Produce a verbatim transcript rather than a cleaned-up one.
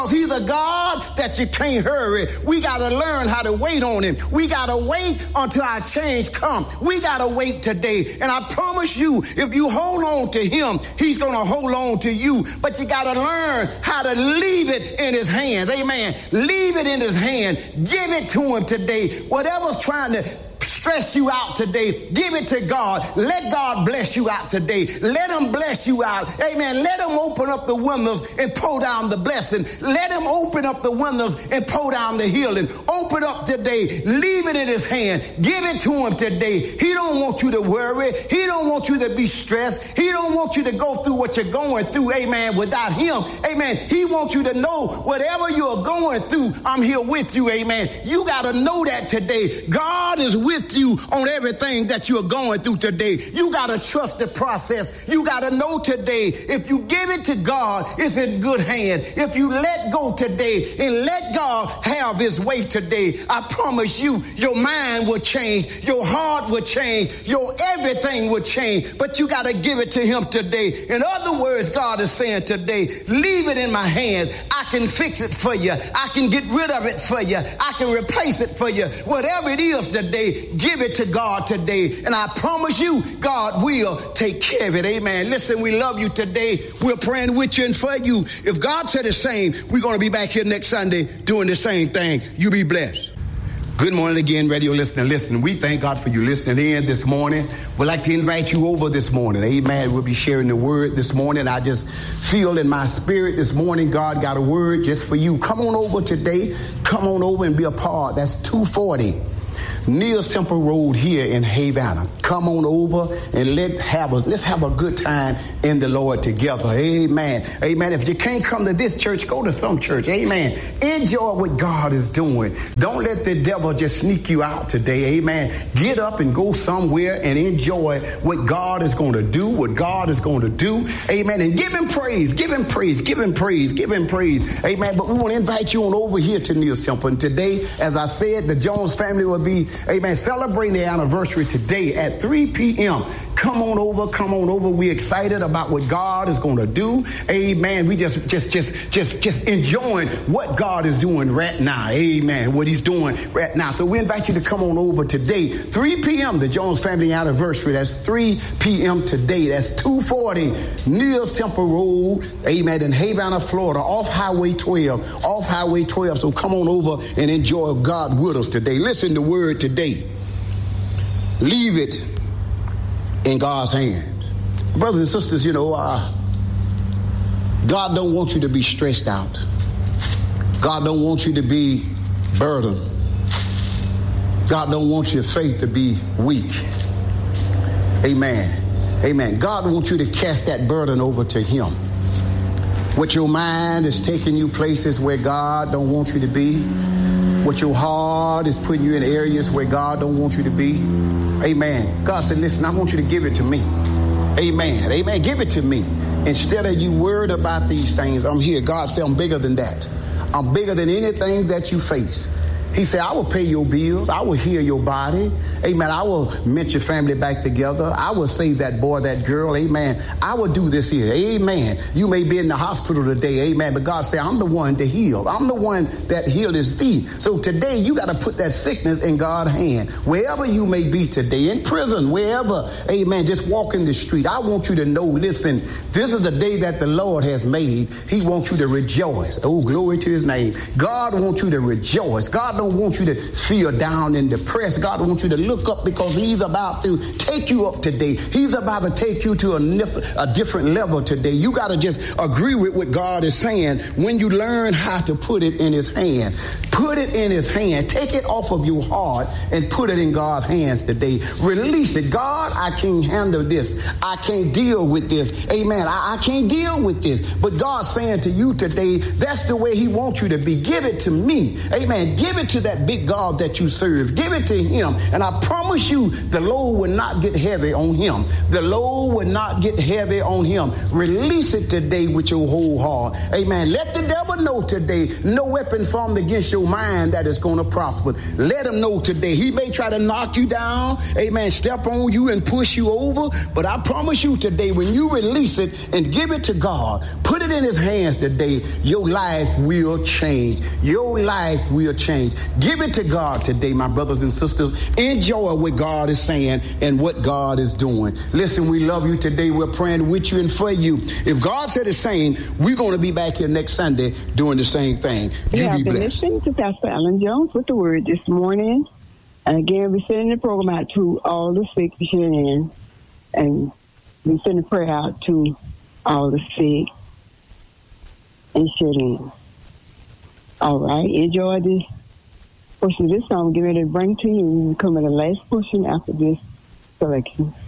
He's a God that you can't hurry. We got to learn how to wait on him. We got to wait until our change come. We got to wait today. And I promise you, if you hold on to him, he's going to hold on to you. But you got to learn how to leave it in his hands. Amen. Leave it in his hand. Give it to him today. Whatever's trying to stress you out today, give it to God. Let God bless you out today. Let him bless you out. Amen. Let him open up the windows and pour down the blessing. Let him open up the windows and pour down the healing. Open up today. Leave it in his hand. Give it to him today. He don't want you to worry. He don't want you to be stressed. He don't want you to go through what you're going through, amen, without him. Amen. He wants you to know whatever you're going through, I'm here with you, amen. You got to know that today. God is with you on everything that you're going through today. You got to trust the process. You got to know today, if you give it to God, it's in good hand. If you let go today and let God have his way today, I promise you, your mind will change. Your heart will change. Your everything will change. But you got to give it to him today. In other words, God is saying today, leave it in my hands. I can fix it for you. I can get rid of it for you. I can replace it for you. Whatever it is today, give it to God today. And I promise you, God will take care of it. Amen. Listen, we love you today. We're praying with you and for you. If God said the same, we're going to be back here next Sunday doing the same thing. You be blessed. Good morning again, radio listener. Listen, we thank God for you listening in this morning. We'd like to invite you over this morning. Amen. We'll be sharing the word this morning. I just feel in my spirit this morning, God got a word just for you. Come on over today. Come on over and be a part. That's two forty Neil's Temple Road here in Havana. Come on over and let have a, let's have a good time in the Lord together. Amen. Amen. If you can't come to this church, go to some church. Amen. Enjoy what God is doing. Don't let the devil just sneak you out today. Amen. Get up and go somewhere and enjoy what God is going to do, what God is going to do. Amen. And give him praise. Give him praise. Give him praise. Give him praise. Amen. But we want to invite you on over here to Neil's Temple. And today, as I said, the Jones family will be amen, celebrating the anniversary today at three p.m. Come on over, come on over. We're excited about what God is going to do. Amen. We just, just, just, just, just enjoying what God is doing right now. Amen. What he's doing right now. So we invite you to come on over today, three p.m. the Jones family anniversary. That's three p.m. today. That's two forty Neil's Temple Road. Amen. In Havana, Florida, off Highway twelve, off Highway twelve. So come on over and enjoy God with us today. Listen to the word today. Leave it in God's hands. Brothers and sisters, you know, uh, God don't want you to be stressed out. God don't want you to be burdened. God don't want your faith to be weak. Amen. Amen. God wants you to cast that burden over to him. What your mind is taking you places where God don't want you to be. What your heart is putting you in areas where God don't want you to be. Amen. God said, listen, I want you to give it to me. Amen. Amen. Give it to me. Instead of you worried about these things, I'm here. God said, I'm bigger than that. I'm bigger than anything that you face. He said, I will pay your bills. I will heal your body. Amen. I will mend your family back together. I will save that boy, that girl. Amen. I will do this here. Amen. You may be in the hospital today. Amen. But God said, I'm the one to heal. I'm the one that heals thee. So today you got to put that sickness in God's hand. Wherever you may be today, in prison, wherever. Amen. Just walk in the street. I want you to know, listen, this is the day that the Lord has made. He wants you to rejoice. Oh, glory to his name. God wants you to rejoice. God don't want you to feel down and depressed. God wants you to look up because he's about to take you up today. He's about to take you to a, nif- a different level today. You got to just agree with what God is saying when you learn how to put it in his hand. Put it in his hand. Take it off of your heart and put it in God's hands today. Release it. God, I can't handle this. I can't deal with this. Amen. I, I can't deal with this. But God's saying to you today, that's the way he wants you to be. Give it to me. Amen. Give it to that big God that you serve. Give it to him. And I promise you, the load will not get heavy on him. The load will not get heavy on him. Release it today with your whole heart. Amen. Let the devil know today, no weapon formed against your mind that is going to prosper. Let him know today. He may try to knock you down. Amen. Step on you and push you over. But I promise you today, when you release it and give it to God, put it in his hands today, your life will change. Your life will change. Give it to God today, my brothers and sisters. Enjoy what God is saying and what God is doing. Listen, we love you today. We're praying with you and for you. If God said the same, we're going to be back here next Sunday doing the same thing. You we have be been blessed. listening to Pastor Alan Jones with the word this morning. And again, we're sending the program out to all the sick to share in. And we send a prayer out to all the sick and share in. All right. Enjoy this portion of this song. Get ready to bring to you. We come at the last portion after this selection.